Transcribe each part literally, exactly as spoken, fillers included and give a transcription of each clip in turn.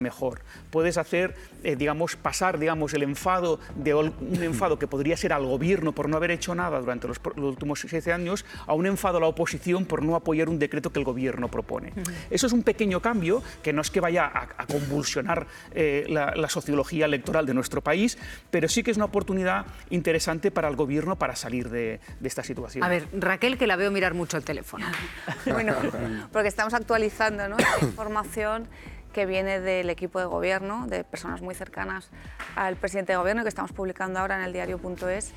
mejor. Puedes hacer, eh, digamos, pasar, digamos, el enfado de un enfado que podría ser al gobierno por no haber hecho nada durante los, los últimos siete años, a un enfado a la oposición por no apoyar un decreto que el gobierno propone. Uh-huh. Eso es un pequeño cambio que no es que vaya a, a convulsionar eh, la, la sociología electoral de nuestro país, pero sí que es una oportunidad interesante para el gobierno para salir de, de esta situación. A ver, Raquel, que la veo mirar mucho el teléfono. Bueno, porque estamos actualizando, ¿no?, la información que viene del equipo de gobierno, de personas muy cercanas al presidente de gobierno, que estamos publicando ahora en el diario punto es.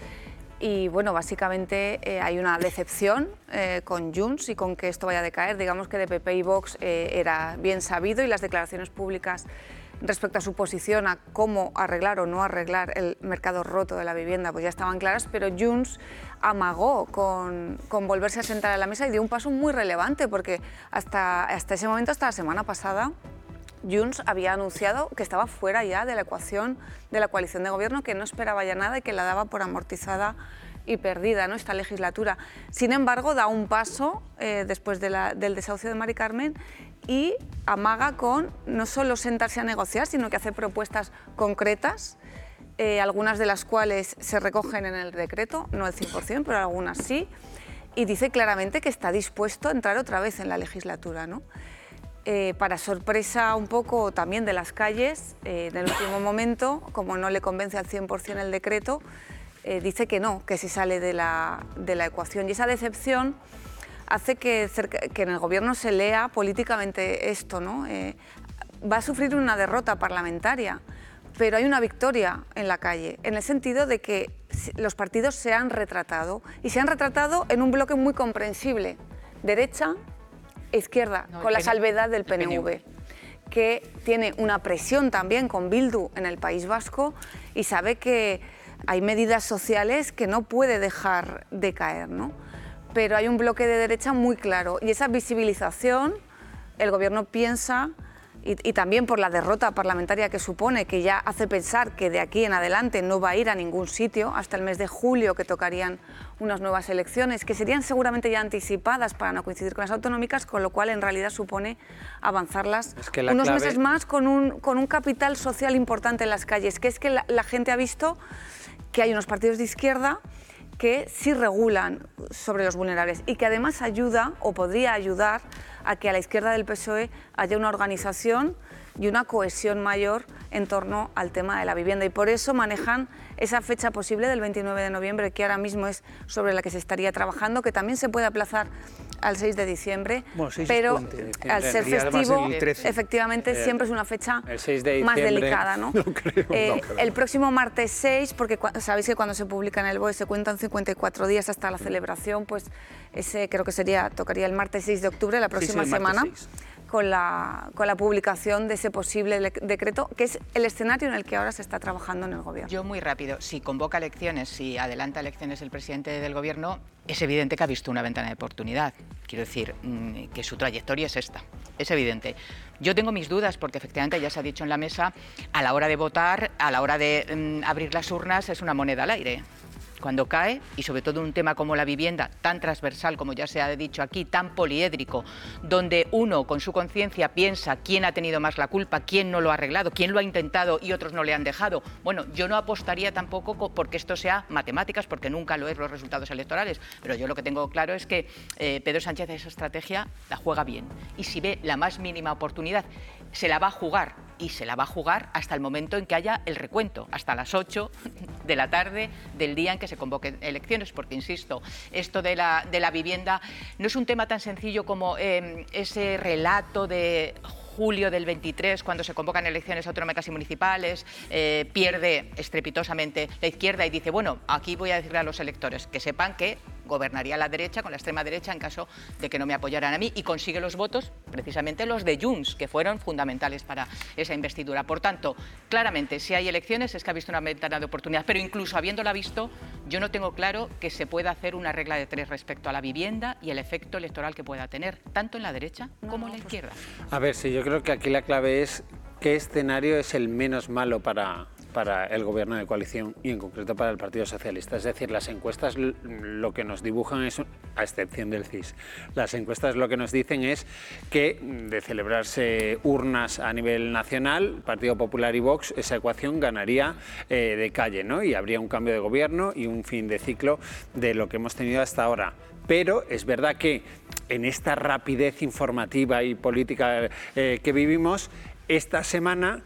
Y bueno, básicamente eh, hay una decepción eh, con Junts y con que esto vaya a decaer. Digamos que de P P y Vox eh, era bien sabido, y las declaraciones públicas respecto a su posición a cómo arreglar o no arreglar el mercado roto de la vivienda pues ya estaban claras, pero Junts amagó con, con volverse a sentar a la mesa y dio un paso muy relevante, porque hasta, hasta ese momento, hasta la semana pasada, Junts había anunciado que estaba fuera ya de la ecuación de la coalición de gobierno, que no esperaba ya nada y que la daba por amortizada y perdida, ¿no?, esta legislatura. Sin embargo, da un paso eh, después de la, del desahucio de Mari Carmen y amaga con no solo sentarse a negociar, sino que hace propuestas concretas, eh, algunas de las cuales se recogen en el decreto, no el cien por cien, pero algunas sí, y dice claramente que está dispuesto a entrar otra vez en la legislatura, ¿no? Eh, para sorpresa un poco también de las calles, eh, en el último momento, como no le convence al cien por cien el decreto, eh, dice que no, que se sale de la, de la ecuación. Y esa decepción hace que, cerca, que en el gobierno se lea políticamente esto, ¿no? Eh, va a sufrir una derrota parlamentaria, pero hay una victoria en la calle, en el sentido de que los partidos se han retratado, y se han retratado en un bloque muy comprensible, derecha, izquierda, no, con la salvedad del P N V, que tiene una presión también con Bildu en el País Vasco y sabe que hay medidas sociales que no puede dejar de caer, ¿no? Pero hay un bloque de derecha muy claro, y esa visibilización el gobierno piensa, y, y también por la derrota parlamentaria que supone, que ya hace pensar que de aquí en adelante no va a ir a ningún sitio hasta el mes de julio, que tocarían unas nuevas elecciones, que serían seguramente ya anticipadas para no coincidir con las autonómicas, con lo cual en realidad supone avanzarlas es que unos clave... meses más con un, con un capital social importante en las calles, que es que la, la gente ha visto que hay unos partidos de izquierda que sí regulan sobre los vulnerables y que además ayuda o podría ayudar a que a la izquierda del P S O E haya una organización y una cohesión mayor en torno al tema de la vivienda, y por eso manejan esa fecha posible del veintinueve de noviembre, que ahora mismo es sobre la que se estaría trabajando, que también se puede aplazar al seis de diciembre, bueno, pero puente, al ser festivo, efectivamente, eh, siempre es una fecha de más delicada, ¿no? No creo, eh, no el próximo martes seis, porque sabéis que cuando se publica en el B O E se cuentan cincuenta y cuatro días hasta la celebración, pues ese creo que sería, tocaría el martes seis de octubre, la próxima sí, sí, semana. Con la, con la publicación de ese posible decreto, que es el escenario en el que ahora se está trabajando en el gobierno. Yo muy rápido, si convoca elecciones, si adelanta elecciones el presidente del gobierno, es evidente que ha visto una ventana de oportunidad. Quiero decir, que su trayectoria es esta, es evidente. Yo tengo mis dudas porque efectivamente ya se ha dicho en la mesa, a la hora de votar, a la hora de mm, abrir las urnas, es una moneda al aire. Cuando cae, y sobre todo un tema como la vivienda, tan transversal como ya se ha dicho aquí, tan poliédrico, donde uno con su conciencia piensa quién ha tenido más la culpa, quién no lo ha arreglado, quién lo ha intentado y otros no le han dejado. Bueno, yo no apostaría tampoco porque esto sea matemáticas, porque nunca lo es los resultados electorales, pero yo lo que tengo claro es que eh, Pedro Sánchez esa estrategia la juega bien, y si ve la más mínima oportunidad, se la va a jugar, y se la va a jugar hasta el momento en que haya el recuento, hasta las ocho de la tarde del día en que se convoquen elecciones, porque, insisto, esto de la, de la vivienda no es un tema tan sencillo como eh, ese relato de julio del veintitrés, cuando se convocan elecciones autonómicas y municipales, eh, pierde estrepitosamente la izquierda y dice, bueno, aquí voy a decirle a los electores que sepan que gobernaría la derecha con la extrema derecha en caso de que no me apoyaran a mí, y consigue los votos, precisamente los de Junts, que fueron fundamentales para esa investidura. Por tanto, claramente, si hay elecciones es que ha visto una ventana de oportunidad, pero incluso habiéndola visto, yo no tengo claro que se pueda hacer una regla de tres respecto a la vivienda y el efecto electoral que pueda tener, tanto en la derecha como en la izquierda. A ver, sí, yo creo que aquí la clave es qué escenario es el menos malo para, para el gobierno de coalición y en concreto para el Partido Socialista. Es decir, las encuestas lo que nos dibujan es, a excepción del C I S, las encuestas lo que nos dicen es que de celebrarse urnas a nivel nacional, Partido Popular y Vox, esa ecuación ganaría eh, de calle, ¿no? Y habría un cambio de gobierno y un fin de ciclo de lo que hemos tenido hasta ahora. Pero es verdad que en esta rapidez informativa y política eh, que vivimos, esta semana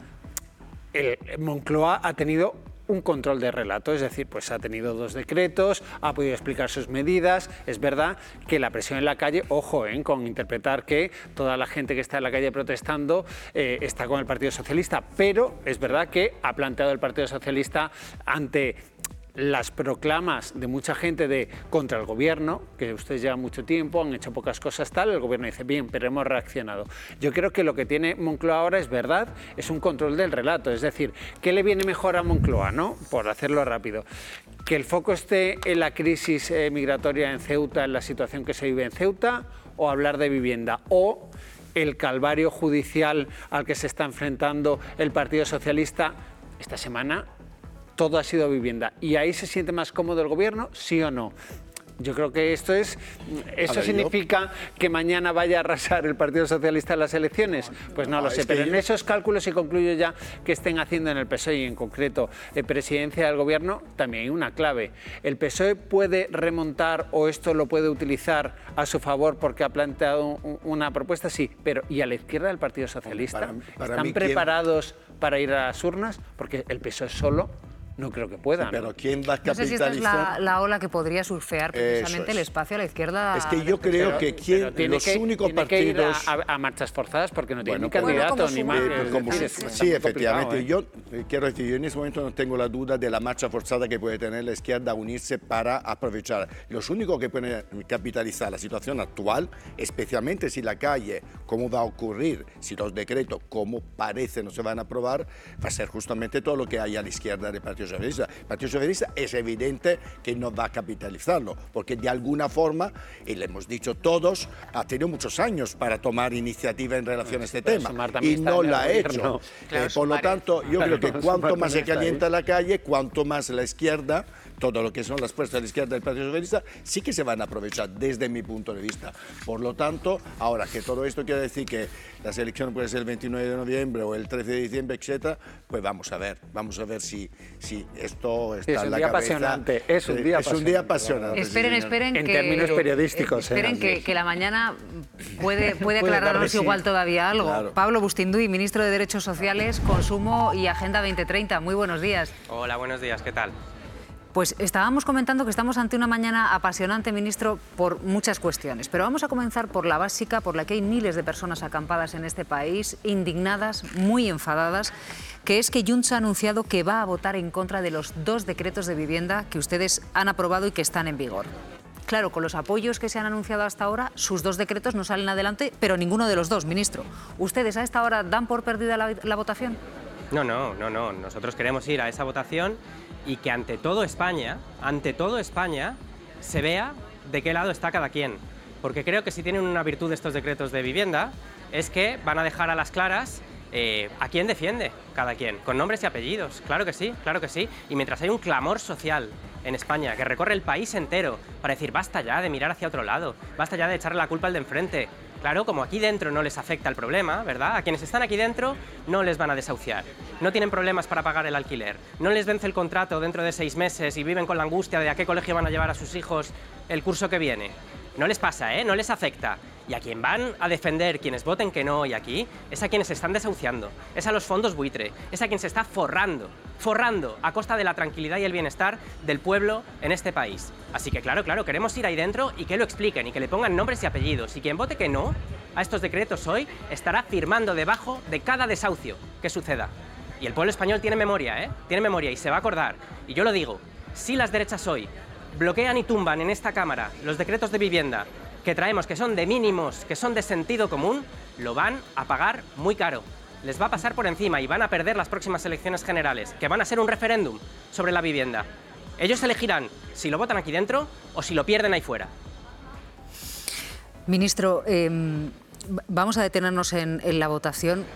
el Moncloa ha tenido un control de relato, es decir, pues ha tenido dos decretos, ha podido explicar sus medidas. Es verdad que la presión en la calle, ojo, ¿eh? con interpretar que toda la gente que está en la calle protestando eh, está con el Partido Socialista, pero es verdad que ha planteado el Partido Socialista ante las proclamas de mucha gente de contra el gobierno, que ustedes llevan mucho tiempo, han hecho pocas cosas tal, el gobierno dice, bien, pero hemos reaccionado. Yo creo que lo que tiene Moncloa ahora es verdad, es un control del relato, es decir, ¿qué le viene mejor a Moncloa, no? Por hacerlo rápido. Que el foco esté en la crisis eh, migratoria en Ceuta, en la situación que se vive en Ceuta, o hablar de vivienda, o el calvario judicial al que se está enfrentando el Partido Socialista esta semana. Todo ha sido vivienda. ¿Y ahí se siente más cómodo el gobierno? ¿Sí o no? Yo creo que esto es. ¿Eso ver, significa yo... que mañana vaya a arrasar el Partido Socialista en las elecciones? Pues no, no lo sé, pero en yo... esos cálculos, y concluyo ya, que estén haciendo en el P S O E y en concreto eh, presidencia del gobierno, también hay una clave. ¿El P S O E puede remontar o esto lo puede utilizar a su favor porque ha planteado un, una propuesta? Sí, pero ¿y a la izquierda del Partido Socialista? Para, para ¿Están mí, preparados ¿quién... para ir a las urnas? Porque el P S O E solo no creo que puedan. Sí, pero ¿quién va a capitalizar? No sé si esta es la, la ola que podría surfear precisamente es. el espacio a la izquierda. Es que yo creo pero, que quién, tiene los que, únicos tiene partidos... Que ir a, a marchas forzadas porque no tiene bueno, ni candidato bueno, ni más. Eh, como sí, sí, sí efectivamente. ¿eh? Yo eh, quiero decir, yo en ese momento no tengo la duda de la marcha forzada que puede tener la izquierda a unirse para aprovechar. Los únicos que pueden capitalizar la situación actual, especialmente si la calle, cómo va a ocurrir, si los decretos, como parece, no se van a aprobar, va a ser justamente todo lo que hay a la izquierda del Partido Socialista. El Partido Socialista es evidente que no va a capitalizarlo, porque de alguna forma, y le hemos dicho todos, ha tenido muchos años para tomar iniciativa en relación a este tema y no la ha hecho. Claro, eh, por lo tanto, yo creo que cuanto más se calienta la calle, cuanto más la izquierda, todo lo que son las fuerzas de la izquierda del Partido Socialista, sí que se van a aprovechar desde mi punto de vista. Por lo tanto, ahora que todo esto quiere decir que las elecciones pueden ser el veintinueve de noviembre o el trece de diciembre, etcétera, pues vamos a ver, vamos a ver si, si esto está es en la cabeza. Apasionante. Es un día es apasionante. Es un día apasionante. Esperen, sí, esperen en que... términos periodísticos. Esperen eh, que, que la mañana puede, puede aclararnos igual todavía algo. Claro. Pablo Bustinduy, ministro de Derechos Sociales, Consumo y Agenda veinte treinta. Muy buenos días. Hola, buenos días, ¿qué tal? Pues estábamos comentando que estamos ante una mañana apasionante, ministro, por muchas cuestiones. Pero vamos a comenzar por la básica, por la que hay miles de personas acampadas en este país, indignadas, muy enfadadas, que es que Junts ha anunciado que va a votar en contra de los dos decretos de vivienda que ustedes han aprobado y que están en vigor. Claro, con los apoyos que se han anunciado hasta ahora, sus dos decretos no salen adelante, pero ninguno de los dos, ministro. ¿Ustedes a esta hora dan por perdida la, la votación? No, no, no, no. Nosotros queremos ir a esa votación y que ante todo España, ante todo España, se vea de qué lado está cada quien. Porque creo que si tienen una virtud estos decretos de vivienda, es que van a dejar a las claras eh, a quién defiende cada quien, con nombres y apellidos. Claro que sí, claro que sí. Y mientras hay un clamor social en España que recorre el país entero para decir basta ya de mirar hacia otro lado, basta ya de echarle la culpa al de enfrente. Claro, como aquí dentro no les afecta el problema, ¿verdad? A quienes están aquí dentro no les van a desahuciar. No tienen problemas para pagar el alquiler. No les vence el contrato dentro de seis meses y viven con la angustia de a qué colegio van a llevar a sus hijos el curso que viene. No les pasa, ¿eh? No les afecta. Y a quien van a defender quienes voten que no hoy aquí es a quienes se están desahuciando, es a los fondos buitre, es a quien se está forrando, forrando a costa de la tranquilidad y el bienestar del pueblo en este país. Así que claro, claro, queremos ir ahí dentro y que lo expliquen y que le pongan nombres y apellidos. Y quien vote que no a estos decretos hoy estará firmando debajo de cada desahucio que suceda. Y el pueblo español tiene memoria, ¿eh? Tiene memoria y se va a acordar. Y yo lo digo, si las derechas hoy bloquean y tumban en esta Cámara los decretos de vivienda que traemos, que son de mínimos, que son de sentido común, lo van a pagar muy caro. Les va a pasar por encima y van a perder las próximas elecciones generales, que van a ser un referéndum sobre la vivienda. Ellos elegirán si lo votan aquí dentro o si lo pierden ahí fuera. Ministro, eh, vamos a detenernos en, en la votación.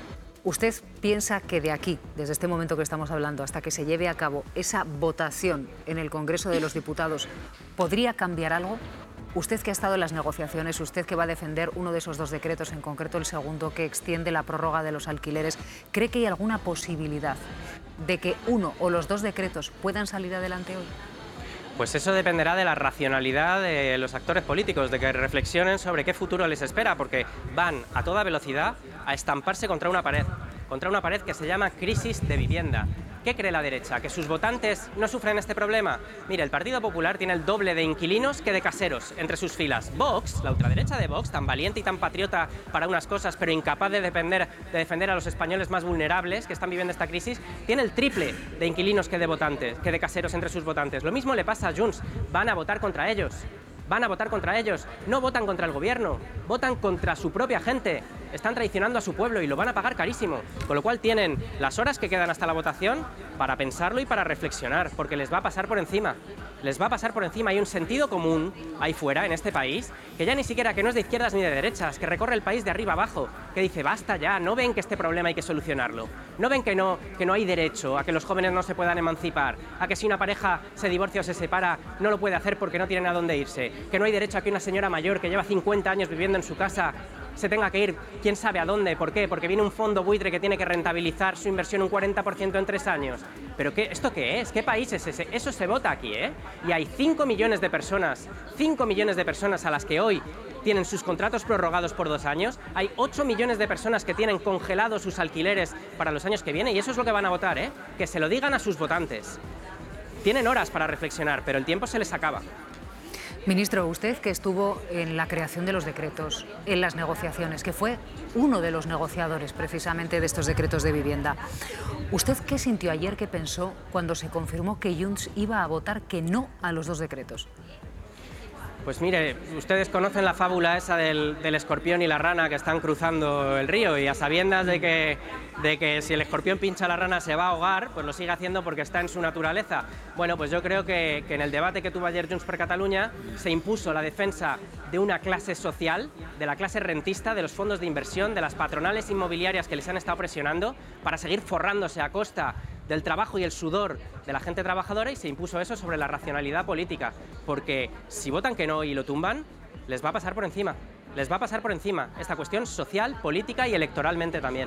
¿Usted piensa que de aquí, desde este momento que estamos hablando, hasta que se lleve a cabo esa votación en el Congreso de los Diputados, podría cambiar algo? Usted que ha estado en las negociaciones, usted que va a defender uno de esos dos decretos, en concreto el segundo, que extiende la prórroga de los alquileres, ¿cree que hay alguna posibilidad de que uno o los dos decretos puedan salir adelante hoy? Pues eso dependerá de la racionalidad de los actores políticos, de que reflexionen sobre qué futuro les espera, porque van a toda velocidad a estamparse contra una pared, contra una pared que se llama crisis de vivienda. ¿Qué cree la derecha? ¿Que sus votantes no sufren este problema? Mire, el Partido Popular tiene el doble de inquilinos que de caseros entre sus filas. Vox, la ultraderecha de Vox, tan valiente y tan patriota para unas cosas, pero incapaz de defender, de defender a los españoles más vulnerables que están viviendo esta crisis, tiene el triple de inquilinos que de votantes, que de caseros entre sus votantes. Lo mismo le pasa a Junts, van a votar contra ellos. Van a votar contra ellos, no votan contra el gobierno, votan contra su propia gente, están traicionando a su pueblo y lo van a pagar carísimo, con lo cual tienen las horas que quedan hasta la votación para pensarlo y para reflexionar, porque les va a pasar por encima, les va a pasar por encima. Hay un sentido común ahí fuera, en este país, que ya ni siquiera que no es de izquierdas ni de derechas, que recorre el país de arriba abajo, que dice basta ya, no ven que este problema hay que solucionarlo, no ven que no, que no hay derecho a que los jóvenes no se puedan emancipar, a que si una pareja se divorcia o se separa no lo puede hacer porque no tienen a dónde irse, que no hay derecho a que una señora mayor que lleva cincuenta años viviendo en su casa se tenga que ir, quién sabe a dónde, ¿por qué? Porque viene un fondo buitre que tiene que rentabilizar su inversión un cuarenta por ciento en tres años. ¿Pero qué, esto qué es? ¿Qué país es ese? Eso se vota aquí, ¿eh? Y hay cinco millones de personas, cinco millones de personas a las que hoy tienen sus contratos prorrogados por dos años, hay ocho millones de personas que tienen congelados sus alquileres para los años que vienen y eso es lo que van a votar, ¿eh? Que se lo digan a sus votantes. Tienen horas para reflexionar, pero el tiempo se les acaba. Ministro, usted que estuvo en la creación de los decretos, en las negociaciones, que fue uno de los negociadores precisamente de estos decretos de vivienda, ¿usted qué sintió ayer, qué pensó cuando se confirmó que Junts iba a votar que no a los dos decretos? Pues mire, ustedes conocen la fábula esa del, del escorpión y la rana que están cruzando el río y a sabiendas de que, de que si el escorpión pincha a la rana se va a ahogar, pues lo sigue haciendo porque está en su naturaleza. Bueno, pues yo creo que, que en el debate que tuvo ayer Junts per Catalunya se impuso la defensa de una clase social, de la clase rentista, de los fondos de inversión, de las patronales inmobiliarias que les han estado presionando para seguir forrándose a costa del trabajo y el sudor de la gente trabajadora y se impuso eso sobre la racionalidad política, porque si votan que no y lo tumban, les va a pasar por encima, les va a pasar por encima esta cuestión social, política y electoralmente también.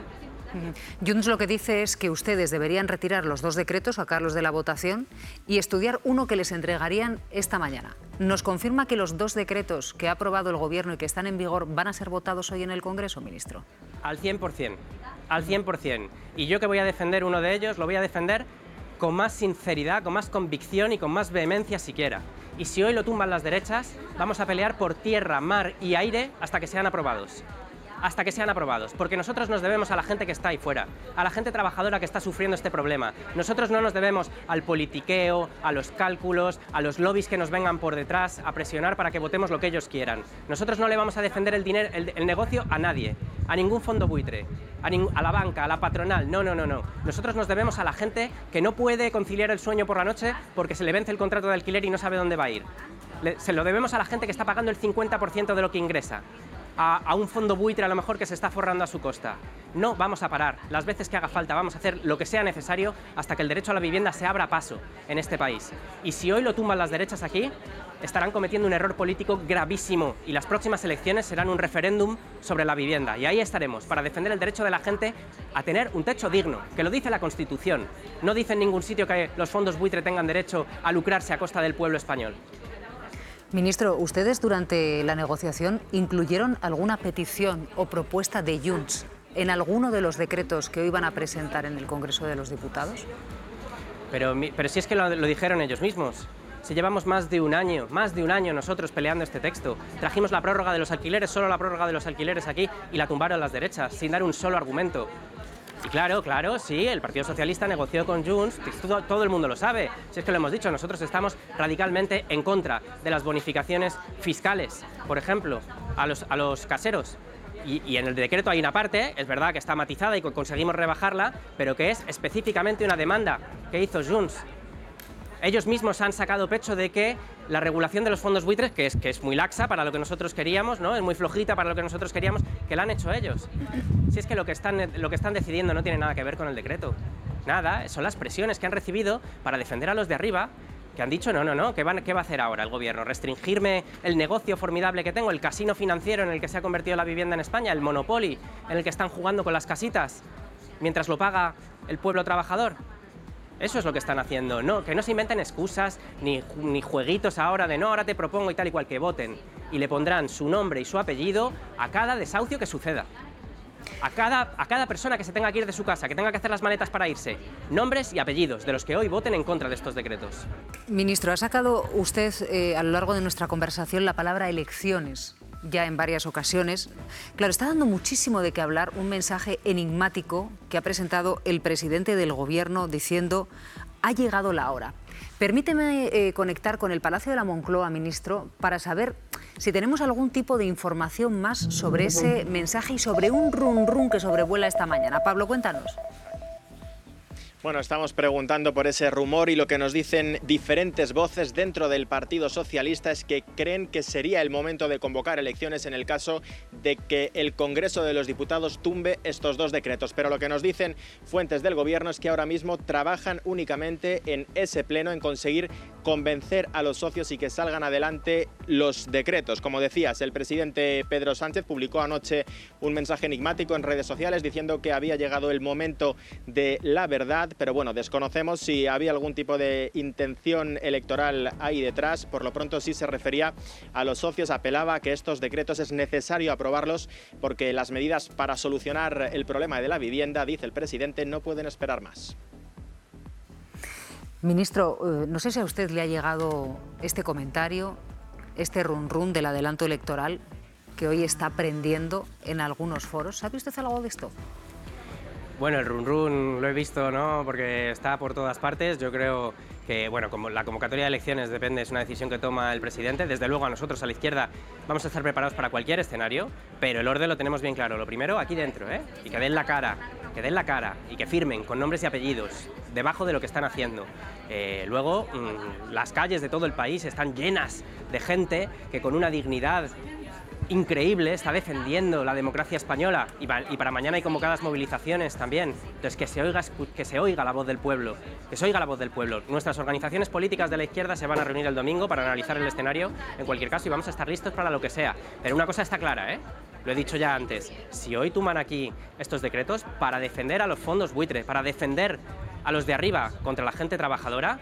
Junts lo que dice es que ustedes deberían retirar los dos decretos, sacarlos de la votación y estudiar uno que les entregarían esta mañana. ¿Nos confirma que los dos decretos que ha aprobado el Gobierno y que están en vigor van a ser votados hoy en el Congreso, ministro? Al cien por cien, al cien por cien. Y yo que voy a defender uno de ellos, lo voy a defender con más sinceridad, con más convicción y con más vehemencia siquiera. Y si hoy lo tumban las derechas, vamos a pelear por tierra, mar y aire hasta que sean aprobados. Hasta que sean aprobados, porque nosotros nos debemos a la gente que está ahí fuera, a la gente trabajadora que está sufriendo este problema. Nosotros no nos debemos al politiqueo, a los cálculos, a los lobbies que nos vengan por detrás a presionar para que votemos lo que ellos quieran. Nosotros no le vamos a defender el dinero, el, el negocio a nadie, a ningún fondo buitre, a, ning, a la banca, a la patronal, no, no, no, no. Nosotros nos debemos a la gente que no puede conciliar el sueño por la noche porque se le vence el contrato de alquiler y no sabe dónde va a ir. Le, se lo debemos a la gente que está pagando el cincuenta por ciento de lo que ingresa. A, a un fondo buitre a lo mejor que se está forrando a su costa. No vamos a parar, las veces que haga falta vamos a hacer lo que sea necesario hasta que el derecho a la vivienda se abra paso en este país. Y si hoy lo tumban las derechas aquí, estarán cometiendo un error político gravísimo y las próximas elecciones serán un referéndum sobre la vivienda. Y ahí estaremos, para defender el derecho de la gente a tener un techo digno, que lo dice la Constitución. No dice en ningún sitio que los fondos buitre tengan derecho a lucrarse a costa del pueblo español. Ministro, ¿ustedes durante la negociación incluyeron alguna petición o propuesta de Junts en alguno de los decretos que hoy van a presentar en el Congreso de los Diputados? Pero, pero si es que lo, lo dijeron ellos mismos. Si llevamos más de un año, más de un año nosotros peleando este texto. Trajimos la prórroga de los alquileres, solo la prórroga de los alquileres aquí, y la tumbaron las derechas, sin dar un solo argumento. Y claro, claro, sí, el Partido Socialista negoció con Junts, todo, todo el mundo lo sabe, si es que lo hemos dicho, nosotros estamos radicalmente en contra de las bonificaciones fiscales, por ejemplo, a los, a los caseros. Y, y en el decreto hay una parte, es verdad que está matizada y conseguimos rebajarla, pero que es específicamente una demanda que hizo Junts Ellos mismos han sacado pecho de que la regulación de los fondos buitres, que es, que es muy laxa para lo que nosotros queríamos, ¿no? Es muy flojita para lo que nosotros queríamos, que la han hecho ellos. Si es que lo que están, lo que están decidiendo no tiene nada que ver con el decreto. Nada, son las presiones que han recibido para defender a los de arriba, que han dicho, no, no, no, ¿qué, van, ¿qué va a hacer ahora el gobierno? ¿Restringirme el negocio formidable que tengo, el casino financiero en el que se ha convertido la vivienda en España, el Monopoly en el que están jugando con las casitas mientras lo paga el pueblo trabajador? Eso es lo que están haciendo, no, que no se inventen excusas ni, ni jueguitos ahora de no, ahora te propongo y tal y cual, que voten y le pondrán su nombre y su apellido a cada desahucio que suceda. A cada, a cada persona que se tenga que ir de su casa, que tenga que hacer las maletas para irse, nombres y apellidos de los que hoy voten en contra de estos decretos. Ministro, ha sacado usted eh, a lo largo de nuestra conversación la palabra elecciones ya en varias ocasiones. Claro, está dando muchísimo de qué hablar un mensaje enigmático que ha presentado el presidente del Gobierno diciendo: ha llegado la hora. Permíteme eh, conectar con el Palacio de la Moncloa, ministro, para saber si tenemos algún tipo de información más sobre ese mensaje y sobre un run run que sobrevuela esta mañana. Pablo, cuéntanos. Bueno, estamos preguntando por ese rumor y lo que nos dicen diferentes voces dentro del Partido Socialista es que creen que sería el momento de convocar elecciones en el caso de que el Congreso de los Diputados tumbe estos dos decretos. Pero lo que nos dicen fuentes del Gobierno es que ahora mismo trabajan únicamente en ese pleno, en conseguir convencer a los socios y que salgan adelante los decretos. Como decías, el presidente Pedro Sánchez publicó anoche un mensaje enigmático en redes sociales diciendo que había llegado el momento de la verdad, pero bueno, desconocemos si había algún tipo de intención electoral ahí detrás. Por lo pronto sí se refería a los socios, apelaba a que estos decretos es necesario aprobarlos porque las medidas para solucionar el problema de la vivienda, dice el presidente, no pueden esperar más. Ministro, eh, no sé si a usted le ha llegado este comentario, este run run del adelanto electoral que hoy está prendiendo en algunos foros. ¿Sabe usted algo de esto? Bueno, el run run lo he visto, ¿no? Porque está por todas partes. Yo creo que, bueno, como la convocatoria de elecciones depende, es una decisión que toma el presidente. Desde luego, a nosotros, a la izquierda, vamos a estar preparados para cualquier escenario, pero el orden lo tenemos bien claro. Lo primero, aquí dentro, ¿eh? Y que den la cara, que den la cara y que firmen con nombres y apellidos debajo de lo que están haciendo. Eh, luego, mmm, las calles de todo el país están llenas de gente que con una dignidad increíble está defendiendo la democracia española y para, y para mañana hay convocadas movilizaciones también. Entonces, que se, oiga, que se oiga la voz del pueblo, que se oiga la voz del pueblo. Nuestras organizaciones políticas de la izquierda se van a reunir el domingo para analizar el escenario en cualquier caso y vamos a estar listos para lo que sea. Pero una cosa está clara, ¿eh? Lo he dicho ya antes, si hoy toman aquí estos decretos para defender a los fondos buitre, para defender a los de arriba contra la gente trabajadora,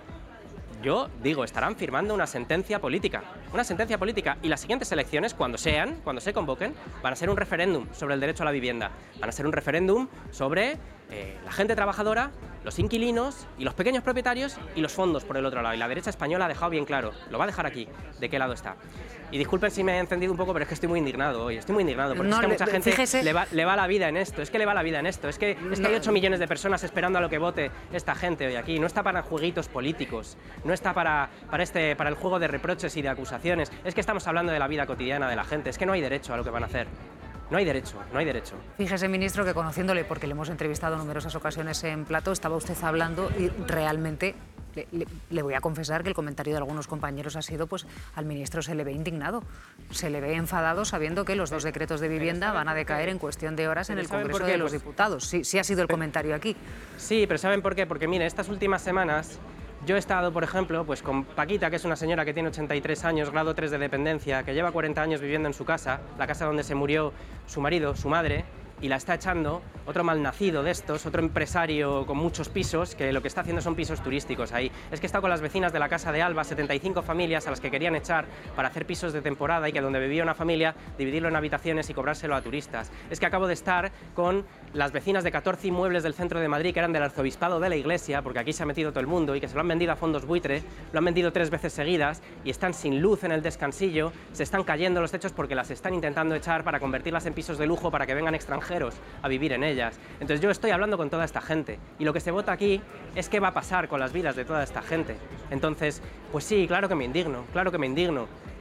yo digo, estarán firmando una sentencia política, una sentencia política, y las siguientes elecciones, cuando sean, cuando se convoquen, van a ser un referéndum sobre el derecho a la vivienda, van a ser un referéndum sobre eh, la gente trabajadora, los inquilinos y los pequeños propietarios y los fondos por el otro lado. Y la derecha española ha dejado bien claro, lo va a dejar aquí, de qué lado está. Y disculpen si me he encendido un poco, pero es que estoy muy indignado hoy, estoy muy indignado, porque no, es que a mucha gente fíjese... le, va, le va la vida en esto, es que le va la vida en esto, es que, es que hay ocho millones de personas esperando a lo que vote esta gente hoy aquí, no está para jueguitos políticos, no está para, para, este, para el juego de reproches y de acusaciones, es que estamos hablando de la vida cotidiana de la gente, es que no hay derecho a lo que van a hacer. No hay derecho, no hay derecho. Fíjese, ministro, que conociéndole, porque le hemos entrevistado en numerosas ocasiones en plató, estaba usted hablando y realmente le, le, le voy a confesar que el comentario de algunos compañeros ha sido, pues, al ministro se le ve indignado, se le ve enfadado sabiendo que los dos decretos de vivienda van a decaer en cuestión de horas en el Congreso de los Diputados. Sí, sí ha sido el comentario aquí. Sí, pero ¿saben por qué? Porque, mire, estas últimas semanas yo he estado, por ejemplo, pues con Paquita, que es una señora que tiene ochenta y tres años, grado tres de dependencia, que lleva cuarenta años viviendo en su casa, la casa donde se murió su marido, su madre, y la está echando otro malnacido de estos, otro empresario con muchos pisos, que lo que está haciendo son pisos turísticos ahí. Es que he estado con las vecinas de la Casa de Alba, setenta y cinco familias a las que querían echar para hacer pisos de temporada y que donde vivía una familia, dividirlo en habitaciones y cobrárselo a turistas. Es que acabo de estar con las vecinas de catorce inmuebles del centro de Madrid que eran del arzobispado de la Iglesia, porque aquí se ha metido todo el mundo y que se lo han vendido a fondos buitre, lo han vendido tres veces seguidas y están sin luz en el descansillo, se están cayendo los techos porque las están intentando echar para convertirlas en pisos de lujo para que vengan extranjeros a vivir en ellas. Entonces yo estoy hablando con toda esta gente y lo que se vota aquí es qué va a pasar con las vidas de toda esta gente. Entonces, pues sí, claro que me indigno, claro que me indigno,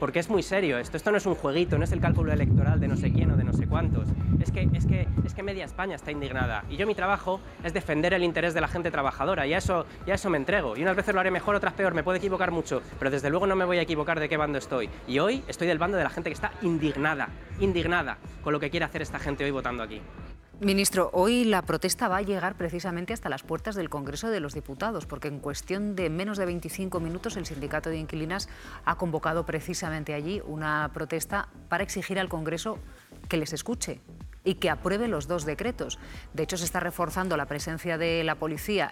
porque es muy serio esto. Esto no es un jueguito, no es el cálculo electoral de no sé quién o de no sé cuántos. Es que, es que, es que media España está indignada. Y yo mi trabajo es defender el interés de la gente trabajadora, y a eso, y a eso me entrego. Y unas veces lo haré mejor, otras peor, me puedo equivocar mucho, pero desde luego no me voy a equivocar de qué bando estoy. Y hoy estoy del bando de la gente que está indignada, indignada con lo que quiere hacer esta gente hoy votando aquí. Ministro, hoy la protesta va a llegar precisamente hasta las puertas del Congreso de los Diputados, porque en cuestión de menos de veinticinco minutos el Sindicato de Inquilinas ha convocado precisamente allí una protesta para exigir al Congreso que les escuche y que apruebe los dos decretos. De hecho, se está reforzando la presencia de la policía